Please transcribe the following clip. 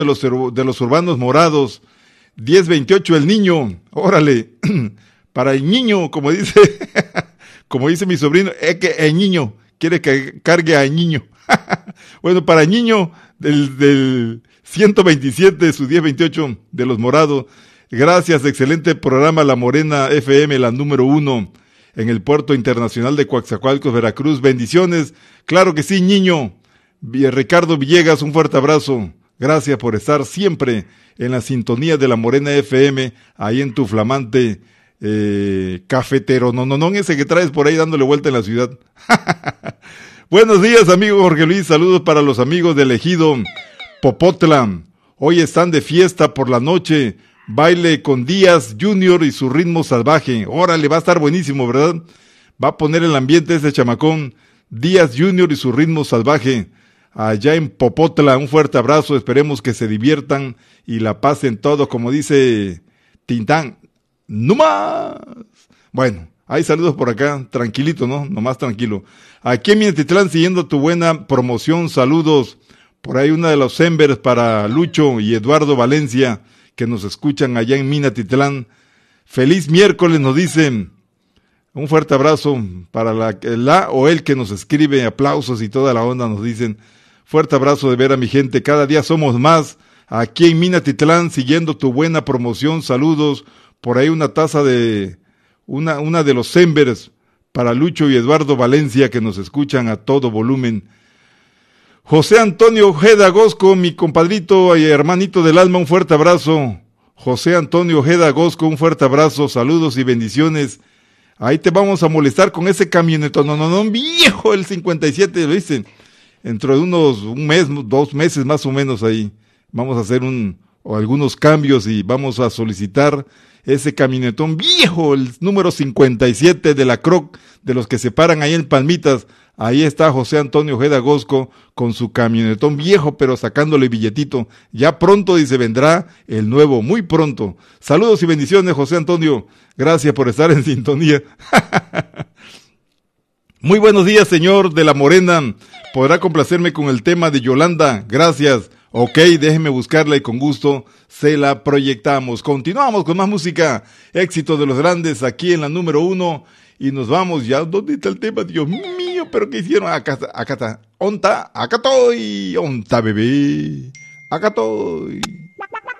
de los urbanos morados. 1028 el niño, órale, para el niño, como dice, como dice mi sobrino, es que el niño quiere que cargue al niño. Bueno, para el niño del 127, su 1028 de los morados. Gracias, excelente programa La Morena FM, la número 1 en el puerto internacional de Coatzacoalcos, Veracruz. Bendiciones, claro que sí, niño. Ricardo Villegas, un fuerte abrazo. Gracias por estar siempre en la sintonía de La Morena FM, ahí en tu flamante cafetero. No, ese que traes por ahí dándole vuelta en la ciudad. Buenos días, amigo Jorge Luis. Saludos para los amigos del ejido Popotla. Hoy están de fiesta por la noche. Baile con Díaz Junior y su ritmo salvaje. Órale, va a estar buenísimo, ¿verdad? Va a poner el ambiente ese chamacón. Díaz Junior y su ritmo salvaje. Allá en Popotla, un fuerte abrazo. Esperemos que se diviertan y la pasen todo, como dice Tintán. ¡No más! Bueno, hay saludos por acá. Tranquilito, ¿no? Nomás tranquilo. Aquí en Minatitlán, siguiendo tu buena promoción. Saludos. Por ahí una de los Embers para Lucho y Eduardo Valencia, que nos escuchan allá en Minatitlán. Feliz miércoles, nos dicen. Un fuerte abrazo para la o el que nos escribe, aplausos y toda la onda, nos dicen. Fuerte abrazo de ver a mi gente, cada día somos más. Aquí en Minatitlán, siguiendo tu buena promoción, saludos. Por ahí una taza de, una de los Embers para Lucho y Eduardo Valencia, que nos escuchan a todo volumen. José Antonio Ojeda Gosco, mi compadrito y hermanito del alma, un fuerte abrazo. José Antonio Ojeda Gosco, un fuerte abrazo, saludos y bendiciones. Ahí te vamos a molestar con ese camionetón, no, viejo, el 57, lo dicen. Dentro de un mes, 2 meses más o menos ahí, vamos a hacer algunos cambios y vamos a solicitar ese camionetón viejo, el número 57 de la Croc, de los que se paran ahí en Palmitas. Ahí está José Antonio Ojeda Gosco con su camionetón viejo, pero sacándole billetito. Ya pronto, dice, vendrá el nuevo, muy pronto. Saludos y bendiciones, José Antonio. Gracias por estar en sintonía. Muy buenos días, señor de La Morena. ¿Podrá complacerme con el tema de Yolanda? Gracias. Ok, déjeme buscarla y con gusto se la proyectamos. Continuamos con más música. Éxito de los grandes aquí en la número 1. Y nos vamos ya. ¿Dónde está el tema? Dios mío, ¿pero qué hicieron? Acá está. ¿Onta? Acá estoy. Onta, bebé. Acá estoy.